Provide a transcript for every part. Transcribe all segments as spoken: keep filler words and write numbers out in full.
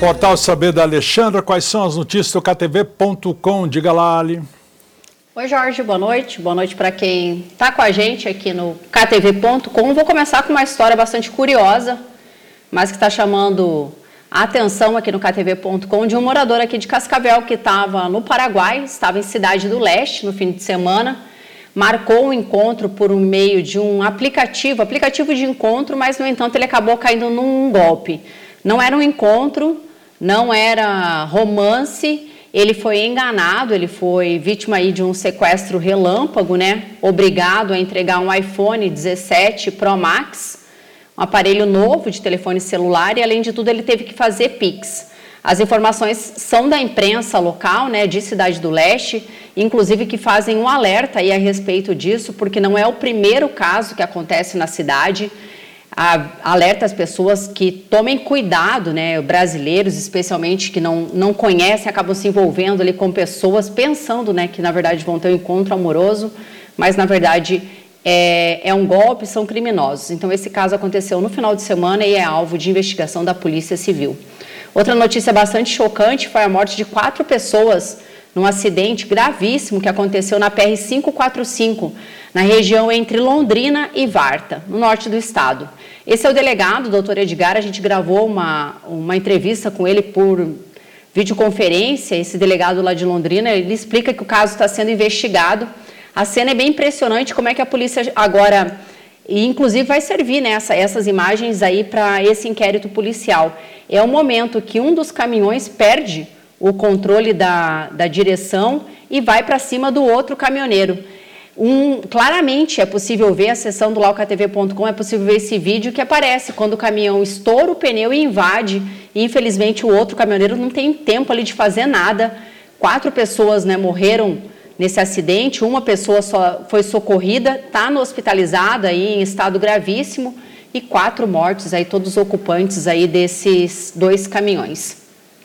Portal Saber da Alexandra, quais são as notícias do K T V ponto com? Diga lá, Ali. Oi, Jorge, boa noite. Boa noite para quem está com a gente aqui no K T V ponto com. Vou começar com uma história bastante curiosa, mas que está chamando a atenção aqui no K T V ponto com, de um morador aqui de Cascavel que estava no Paraguai, estava em Cidade do Leste no fim de semana, marcou um encontro por um meio de um aplicativo, aplicativo de encontro, mas, no entanto, ele acabou caindo num golpe. Não era um encontro, não era romance, ele foi enganado, ele foi vítima aí de um sequestro relâmpago, né? Obrigado a entregar um iPhone dezessete Pro Max, um aparelho novo de telefone celular, e, além de tudo, ele teve que fazer Pix. As informações são da imprensa local, né, de Cidade do Leste, inclusive que fazem um alerta aí a respeito disso, porque não é o primeiro caso que acontece na cidade. A, alerta as pessoas que tomem cuidado, né, brasileiros especialmente, que não, não conhecem, acabam se envolvendo ali com pessoas, pensando, né, que na verdade vão ter um encontro amoroso, mas na verdade é, é um golpe, são criminosos. Então esse caso aconteceu no final de semana e é alvo de investigação da Polícia Civil. Outra notícia bastante chocante foi a morte de quatro pessoas num acidente gravíssimo que aconteceu na P R quinhentos e quarenta e cinco, na região entre Londrina e Varta, no norte do estado. Esse é o delegado, o doutor Edgar, a gente gravou uma, uma entrevista com ele por videoconferência, esse delegado lá de Londrina, ele explica que o caso está sendo investigado. A cena é bem impressionante, como é que a polícia agora, e inclusive vai servir, né, essa, essas imagens aí para esse inquérito policial. É o momento que um dos caminhões perde o controle da, da direção e vai para cima do outro caminhoneiro. Um, claramente é possível ver, a seção do lá K T V ponto com, é possível ver esse vídeo que aparece quando o caminhão estoura o pneu e invade, e infelizmente o outro caminhoneiro não tem tempo ali de fazer nada. Quatro pessoas, né, morreram nesse acidente, uma pessoa só foi socorrida, está hospitalizada aí em estado gravíssimo, e quatro mortes aí, todos os ocupantes aí desses dois caminhões.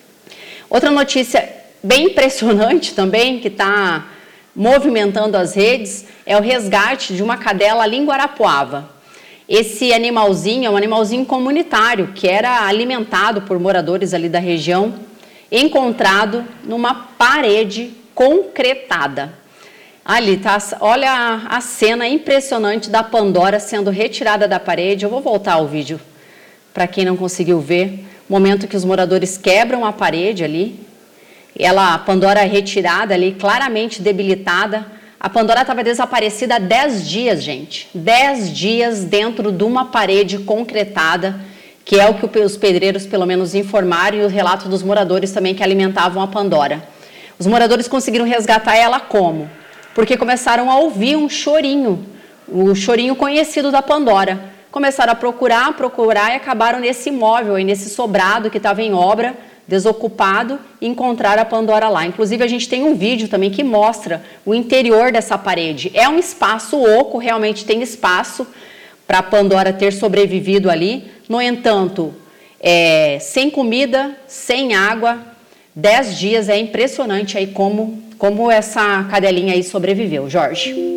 Outra notícia bem impressionante também, que está movimentando as redes, é o resgate de uma cadela ali em Guarapuava. Esse animalzinho é um animalzinho comunitário, que era alimentado por moradores ali da região, encontrado numa parede concretada. Ali, tá, olha a, a cena impressionante da Pandora sendo retirada da parede. Eu vou voltar ao vídeo para quem não conseguiu ver. Momento que os moradores quebram a parede ali. Ela, a Pandora retirada ali, claramente debilitada. A Pandora estava desaparecida há dez dias, gente. dez dias dentro de uma parede concretada, que é o que os pedreiros pelo menos informaram, e o relato dos moradores também que alimentavam a Pandora. Os moradores conseguiram resgatar ela como? Porque começaram a ouvir um chorinho, o chorinho conhecido da Pandora. Começaram a procurar, procurar e acabaram nesse imóvel, aí, nesse sobrado que estava em obra, desocupado, e encontraram a Pandora lá. Inclusive, a gente tem um vídeo também que mostra o interior dessa parede. É um espaço oco, realmente tem espaço para a Pandora ter sobrevivido ali. No entanto, é, sem comida, sem água, dez dias, é impressionante aí como, como essa cadelinha aí sobreviveu, Jorge.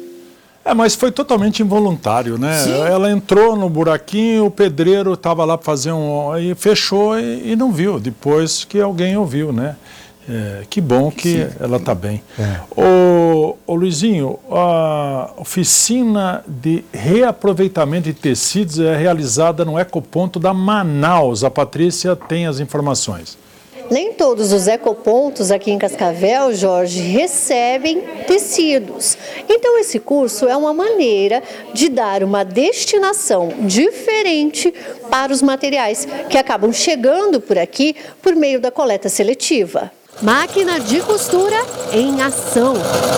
É, mas foi totalmente involuntário, né? Sim. Ela entrou no buraquinho, o pedreiro estava lá para fazer um... e fechou e, e não viu, depois que alguém ouviu, né? É, que bom que Sim. ela está bem. É. Ô, ô Luizinho, a oficina de reaproveitamento de tecidos é realizada no Ecoponto da Manaus. A Patrícia tem as informações. Nem todos os ecopontos aqui em Cascavel, Jorge, recebem tecidos. Então esse curso é uma maneira de dar uma destinação diferente para os materiais que acabam chegando por aqui por meio da coleta seletiva. Máquina de costura em ação.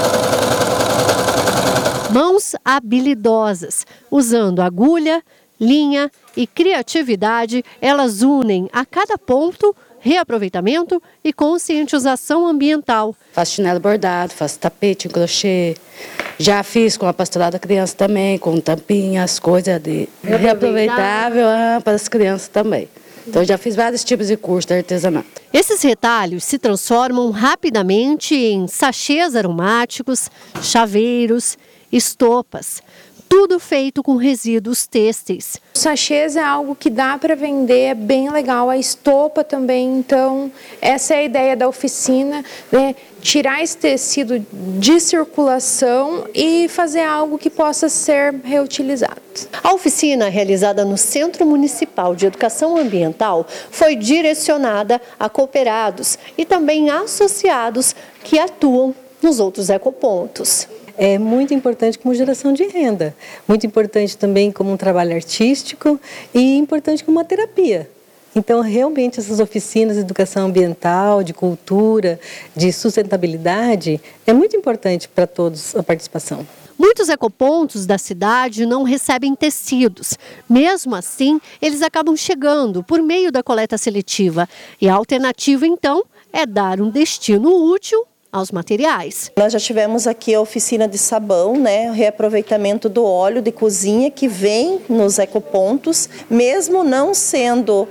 Mãos habilidosas, usando agulha, linha e criatividade, elas unem a cada ponto reaproveitamento e conscientização ambiental. Faço chinelo bordado, faço tapete em crochê. Já fiz com a pastorada criança também, com tampinhas, coisas de reaproveitável ah, para as crianças também. Então já fiz vários tipos de curso de artesanato. Esses retalhos se transformam rapidamente em sachês aromáticos, chaveiros, estopas. Tudo feito com resíduos têxteis. Sachês é algo que dá para vender, é bem legal, a estopa também, então essa é a ideia da oficina, né? Tirar esse tecido de circulação e fazer algo que possa ser reutilizado. A oficina, realizada no Centro Municipal de Educação Ambiental, foi direcionada a cooperados e também associados que atuam nos outros ecopontos. É muito importante como geração de renda, muito importante também como um trabalho artístico e importante como uma terapia. Então, realmente, essas oficinas de educação ambiental, de cultura, de sustentabilidade, é muito importante para todos a participação. Muitos ecopontos da cidade não recebem tecidos. Mesmo assim, eles acabam chegando por meio da coleta seletiva. E a alternativa, então, é dar um destino útil aos materiais. Nós já tivemos aqui a oficina de sabão, né, reaproveitamento do óleo de cozinha que vem nos ecopontos, mesmo não sendo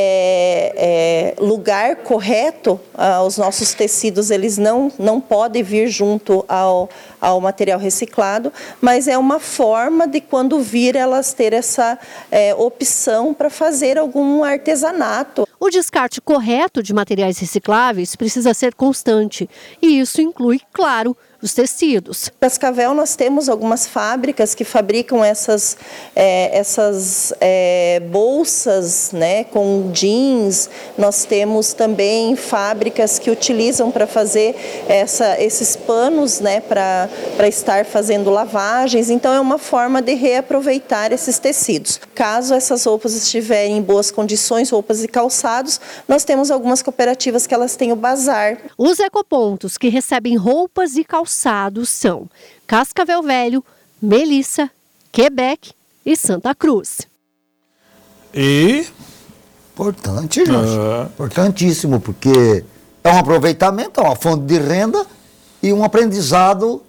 é, é, lugar correto, ah, os nossos tecidos eles não, não podem vir junto ao, ao material reciclado, mas é uma forma de quando vir elas ter essa é, opção para fazer algum artesanato. O descarte correto de materiais recicláveis precisa ser constante e isso inclui, claro, os tecidos. Em Cascavel nós temos algumas fábricas que fabricam essas, é, essas é, bolsas, né, com jeans. Nós temos também fábricas que utilizam para fazer essa, esses panos, né, para para estar fazendo lavagens. Então é uma forma de reaproveitar esses tecidos. Caso essas roupas estiverem em boas condições, roupas e calçados, nós temos algumas cooperativas que elas têm o bazar. Os ecopontos que recebem roupas e calçados são Cascavel Velho, Melissa, Quebec e Santa Cruz. E? Importante, Jorge. Uh... Importantíssimo, porque é um aproveitamento, é uma fonte de renda e um aprendizado.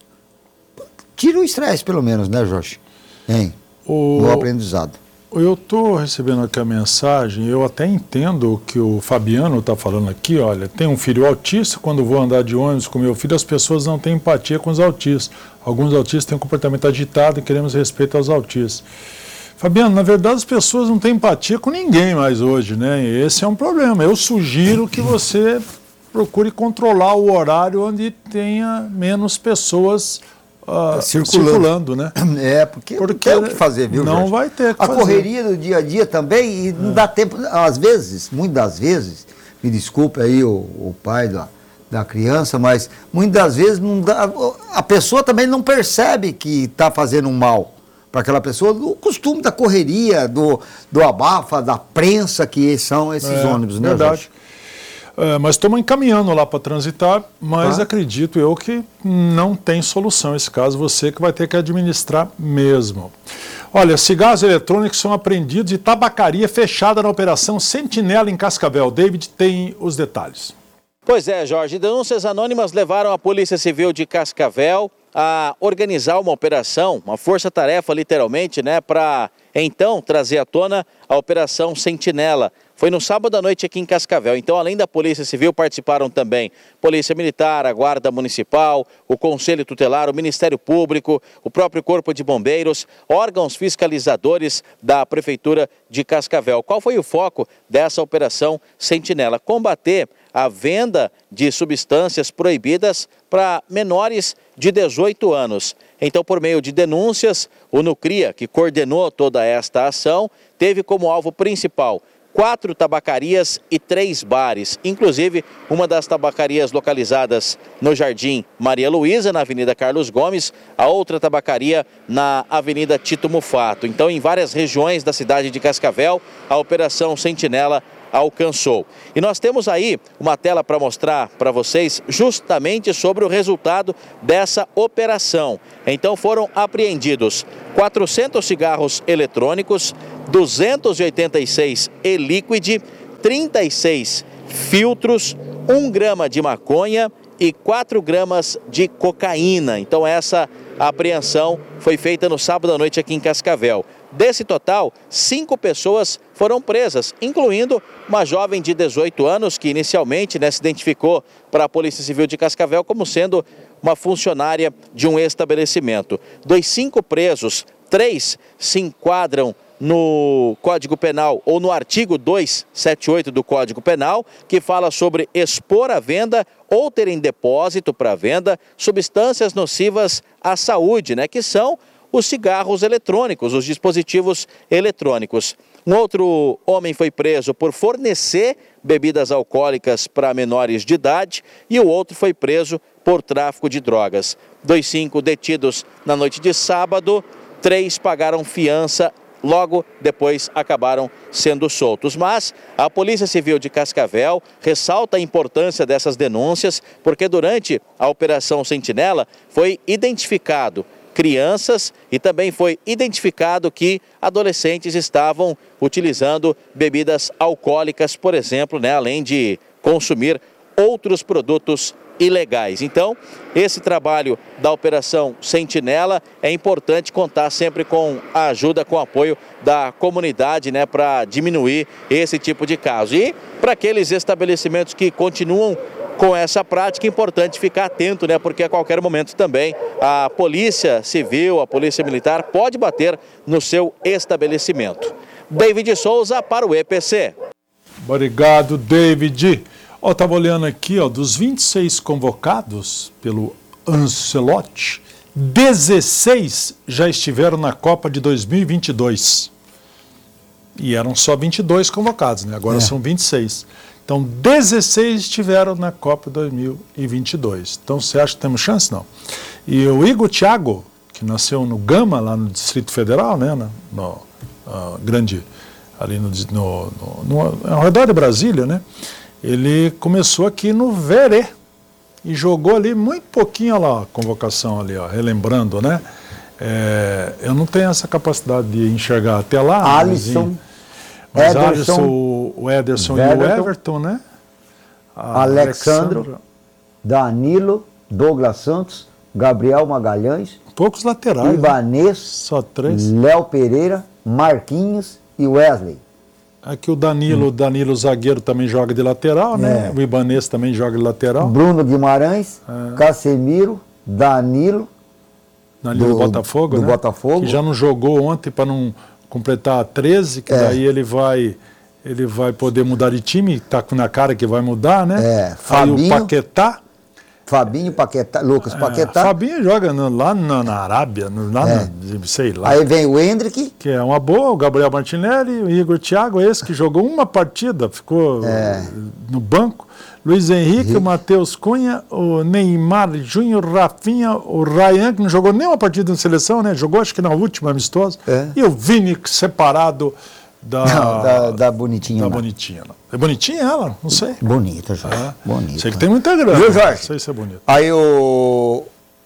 Tira o estresse, pelo menos, né, Jorge? Hein? O... No aprendizado. Eu estou recebendo aqui a mensagem, eu até entendo o que o Fabiano está falando aqui, olha, tem um filho autista, quando vou andar de ônibus com meu filho, as pessoas não têm empatia com os autistas. Alguns autistas têm um comportamento agitado e queremos respeito aos autistas. Fabiano, na verdade as pessoas não têm empatia com ninguém mais hoje, né? E esse é um problema. Eu sugiro que você procure controlar o horário onde tenha menos pessoas Uh, circulando. circulando, né? É, porque, porque não tem o que fazer, viu, Não Jorge? vai ter que A fazer. correria do dia a dia também, e não é. dá tempo, às vezes, muitas das vezes, me desculpe aí o, o pai da, da criança, mas muitas das vezes não dá, a pessoa também não percebe que está fazendo um mal para aquela pessoa, o costume da correria, do, do abafa, da prensa que são esses é, ônibus, né, verdade. Jorge? É, mas estamos encaminhando lá para transitar, mas ah. acredito eu que não tem solução esse caso, você que vai ter que administrar mesmo. Olha, cigarros eletrônicos são apreendidos e tabacaria fechada na Operação Sentinela em Cascavel. David tem os detalhes. Pois é, Jorge, denúncias anônimas levaram a Polícia Civil de Cascavel a organizar uma operação, uma força-tarefa literalmente, né, para então trazer à tona a Operação Sentinela. Foi no sábado à noite aqui em Cascavel. Então, além da Polícia Civil, participaram também Polícia Militar, a Guarda Municipal, o Conselho Tutelar, o Ministério Público, o próprio Corpo de Bombeiros, órgãos fiscalizadores da Prefeitura de Cascavel. Qual foi o foco dessa Operação Sentinela? Combater a venda de substâncias proibidas para menores de dezoito anos. Então, por meio de denúncias, o Nucria, que coordenou toda esta ação, teve como alvo principal quatro tabacarias e três bares, inclusive uma das tabacarias localizadas no Jardim Maria Luísa, na Avenida Carlos Gomes, a outra tabacaria na Avenida Tito Mufato. Então, em várias regiões da cidade de Cascavel, a Operação Sentinela alcançou. E nós temos aí uma tela para mostrar para vocês justamente sobre o resultado dessa operação. Então foram apreendidos quatrocentos cigarros eletrônicos, duzentos e oitenta e seis e-liquid, trinta e seis filtros, um grama de maconha e quatro gramas de cocaína. Então essa apreensão foi feita no sábado à noite aqui em Cascavel. Desse total, cinco pessoas foram presas, incluindo uma jovem de dezoito anos que inicialmente, né, se identificou para a Polícia Civil de Cascavel como sendo uma funcionária de um estabelecimento. Dos cinco presos, três se enquadram no Código Penal ou no artigo duzentos e setenta e oito do Código Penal, que fala sobre expor à venda ou ter em depósito para venda substâncias nocivas à saúde, né, que são os cigarros eletrônicos, os dispositivos eletrônicos. Um outro homem foi preso por fornecer bebidas alcoólicas para menores de idade e o outro foi preso por tráfico de drogas. Dois cinco detidos na noite de sábado, três pagaram fiança, logo depois acabaram sendo soltos. Mas a Polícia Civil de Cascavel ressalta a importância dessas denúncias, porque durante a Operação Sentinela foi identificado crianças e também foi identificado que adolescentes estavam utilizando bebidas alcoólicas, por exemplo, né, além de consumir outros produtos ilegais. Então, esse trabalho da Operação Sentinela é importante contar sempre com a ajuda, com o apoio da comunidade, né, para diminuir esse tipo de caso. E para aqueles estabelecimentos que continuam com essa prática, é importante ficar atento, né, porque a qualquer momento também a Polícia Civil, a Polícia Militar pode bater no seu estabelecimento. David Souza para o E P C. Obrigado, David. Ó, estava olhando aqui, ó, dos vinte e seis convocados pelo Ancelotti, dezesseis já estiveram na Copa de dois mil e vinte e dois. E eram só vinte e dois convocados, né? Agora é. são vinte e seis. Então, dezesseis estiveram na Copa dois mil e vinte e dois. Então, você acha que temos chance? Não. E o Igor Thiago, que nasceu no Gama, lá no Distrito Federal, né? No, no uh, grande, ali no, no, no, no, ao redor de Brasília, né? Ele começou aqui no Verê e jogou ali muito pouquinho, olha lá a convocação ali, ó, relembrando, né? É, eu não tenho essa capacidade de enxergar até lá. Alisson, mas Ederson, Alisson, o Ederson e o Everton, né? A Alexandro, Alexandra. Danilo, Douglas Santos, Gabriel Magalhães, poucos laterais, Ibanez, né? Só três. Léo Pereira, Marquinhos e Wesley. Aqui o Danilo, hum. Danilo zagueiro também joga de lateral, né? É. O Ibanez também joga de lateral. Bruno Guimarães, é. Casemiro, Danilo. Danilo do Botafogo, do né? Botafogo. Que já não jogou ontem para não completar treze, que é. daí ele vai, ele vai poder mudar de time, tá na cara que vai mudar, né? É. Aí Fabinho, o Paquetá. Fabinho, Paquetá, Lucas Paquetá. É, Fabinho joga no, lá na, na Arábia, no, lá é. no, sei lá. Aí vem o Hendrick. Que é uma boa, o Gabriel Martinelli, o Igor Thiago, esse que jogou uma partida, ficou é. no banco. Luiz Henrique, Henrique, o Matheus Cunha, o Neymar Júnior, o Rafinha, o Ryan, que não jogou nenhuma partida na seleção, né? Jogou acho que na última amistosa. É. E o Vini separado da, não, da, da Bonitinha. Da Bonitinha. Não. É bonitinha ela? Não sei. Bonita, Jorge. É. Bonita. Sei que tem muita grana. Viu, Jorge? Não sei se é bonito. Aí o,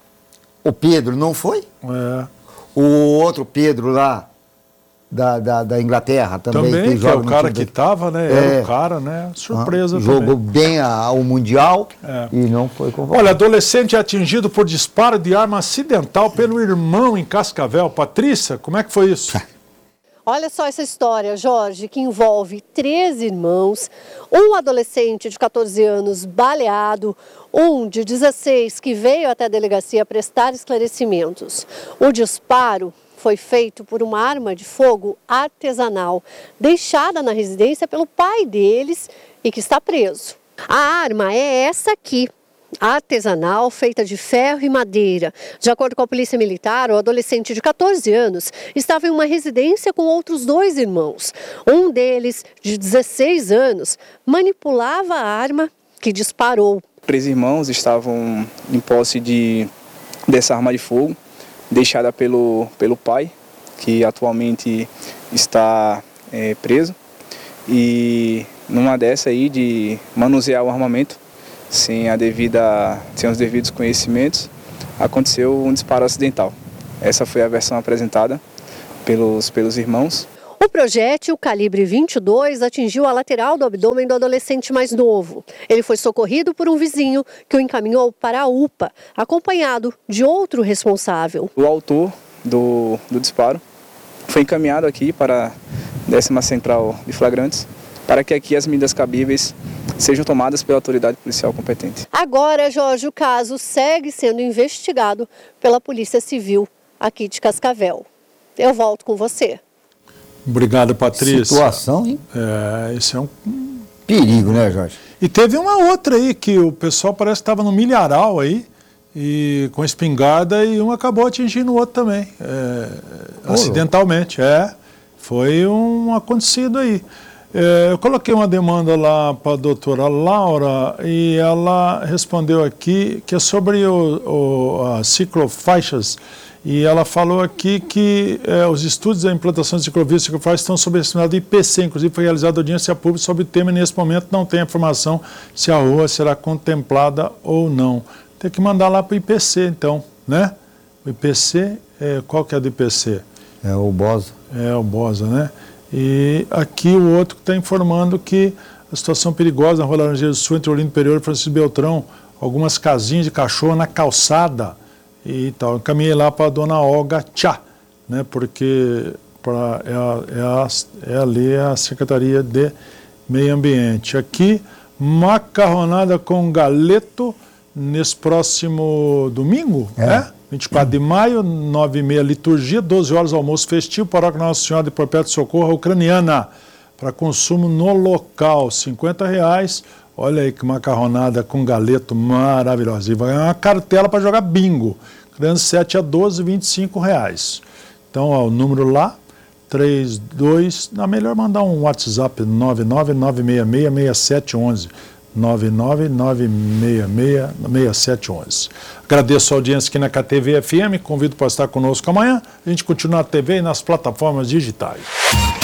o Pedro não foi? É. O outro Pedro lá, da, da, da Inglaterra também. Também, que, que é o cara que estava, né? É. Era o cara, né? Surpresa ah, também. Jogou bem a, o Mundial é. e não foi convocado. Olha, adolescente é atingido por disparo de arma acidental pelo irmão em Cascavel. Patrícia, como é que foi isso? Olha só essa história, Jorge, que envolve três irmãos, um adolescente de quatorze anos baleado, um de dezesseis que veio até a delegacia prestar esclarecimentos. O disparo foi feito por uma arma de fogo artesanal, deixada na residência pelo pai deles e que está preso. A arma é essa aqui. Artesanal, feita de ferro e madeira. De acordo com a Polícia Militar, o adolescente de quatorze anos estava em uma residência com outros dois irmãos. Um deles, de dezesseis anos, manipulava a arma que disparou. Três irmãos estavam em posse de, dessa arma de fogo, deixada pelo, pelo pai, que atualmente está é, preso. E numa dessa aí de manusear o armamento, sem, a devida, sem os devidos conhecimentos, aconteceu um disparo acidental. Essa foi a versão apresentada pelos, pelos irmãos. O projétil calibre vinte e dois atingiu a lateral do abdômen do adolescente mais novo. Ele foi socorrido por um vizinho que o encaminhou para a U P A, acompanhado de outro responsável. O autor do, do disparo foi encaminhado aqui para a décima Central de Flagrantes, para que aqui as medidas cabíveis sejam tomadas pela autoridade policial competente. Agora, Jorge, o caso segue sendo investigado pela Polícia Civil aqui de Cascavel. Eu volto com você. Obrigado, Patrícia. Situação, hein? É, esse é um perigo, né, Jorge? E teve uma outra aí, que o pessoal parece que estava no milharal aí, e com espingarda, e um acabou atingindo o outro também, é, acidentalmente. É, foi um acontecido aí. É, eu coloquei uma demanda lá para a doutora Laura, e ela respondeu aqui que é sobre o, o, as ciclofaixas. E ela falou aqui que eh, os estudos da implantação de ciclovias e ciclofaixas estão sob estimados do I P C, inclusive foi realizada audiência pública sobre o tema e nesse momento não tem informação se a rua será contemplada ou não. Tem que mandar lá para o I P C então, né? O I P C, eh, qual que é do I P C? É o Bosa. É o Bosa, né? E aqui o outro que está informando que a situação perigosa na Rua Laranjeira do Sul, entre Olinda Superior e Francisco Beltrão, algumas casinhas de cachorro na calçada, e tal. Encaminhei lá para a dona Olga Tchá, né, porque pra, é, a, é, a, é ali a Secretaria de Meio Ambiente. Aqui, macarronada com galeto nesse próximo domingo, é. né? vinte e quatro de maio, nove e meia liturgia, doze horas almoço festivo, paróquia Nossa Senhora de Perpétuo Socorro Ucraniana, para consumo no local, cinquenta reais. Olha aí que macarronada com galeto maravilhosa. E vai ganhar uma cartela para jogar bingo. Criança sete a doze, vinte e cinco reais. Então, ó, o número lá, três dois, não, melhor mandar um WhatsApp, nove nove nove seis seis, seis sete um um. nove nove nove seis seis, seis sete um um. Agradeço a audiência aqui na K T V F M, convido para estar conosco amanhã. A gente continua na T V e nas plataformas digitais.